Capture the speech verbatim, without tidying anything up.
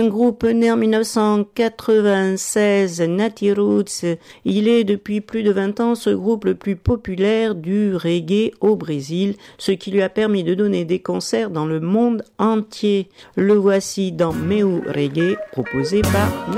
un groupe né en mille neuf cent quatre-vingt-seize, Natty Roots. Il est depuis plus de vingt ans ce groupe le plus populaire du reggae au Brésil, ce qui lui a permis de donner des concerts dans le monde entier. Le voici dans Meu Reggae, proposé par